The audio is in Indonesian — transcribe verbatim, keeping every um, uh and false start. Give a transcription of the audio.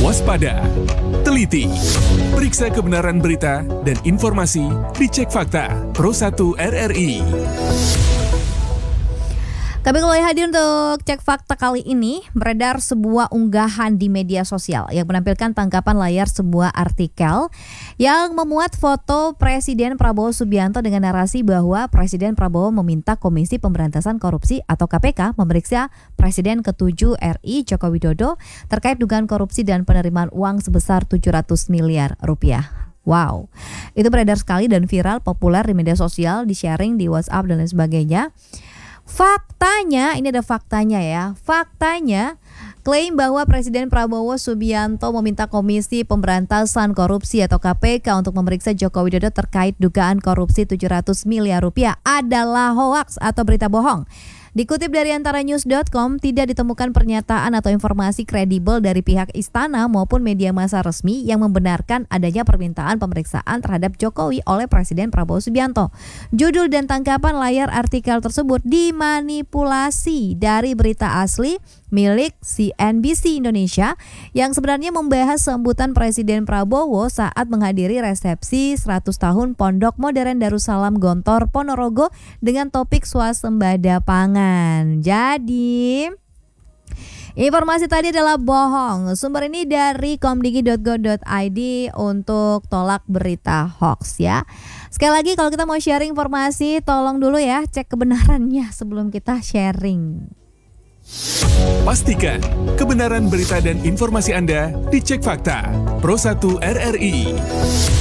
Waspada, teliti, periksa kebenaran berita dan informasi dicek fakta Pro satu R R I. Kami kembali hadir untuk cek fakta kali ini. Beredar sebuah unggahan di media sosial yang menampilkan tangkapan layar sebuah artikel yang memuat foto Presiden Prabowo Subianto dengan narasi bahwa Presiden Prabowo meminta Komisi Pemberantasan Korupsi atau K P K memeriksa Presiden ketujuh R I Joko Widodo terkait dugaan korupsi dan penerimaan uang sebesar tujuh ratus miliar rupiah. Wow, itu beredar sekali dan viral, populer di media sosial, di-sharing di WhatsApp dan lain sebagainya. Faktanya, ini ada faktanya ya. Faktanya, klaim bahwa Presiden Prabowo Subianto meminta Komisi Pemberantasan Korupsi atau K P K untuk memeriksa Joko Widodo terkait dugaan korupsi tujuh ratus miliar rupiah adalah hoaks atau berita bohong. Dikutip dari antara news dot com, tidak ditemukan pernyataan atau informasi kredibel dari pihak istana maupun media massa resmi yang membenarkan adanya permintaan pemeriksaan terhadap Jokowi oleh Presiden Prabowo Subianto. Judul dan tangkapan layar artikel tersebut dimanipulasi dari berita asli milik C N B C Indonesia yang sebenarnya membahas sambutan Presiden Prabowo saat menghadiri resepsi seratus tahun Pondok Modern Darussalam Gontor Ponorogo dengan topik swasembada pangan. Jadi, informasi tadi adalah bohong. Sumber ini dari komdigi dot go dot i d untuk tolak berita hoax ya. Sekali lagi kalau kita mau sharing informasi, tolong dulu ya cek kebenarannya sebelum kita sharing. Pastikan kebenaran berita dan informasi Anda dicek fakta Pro satu R R I.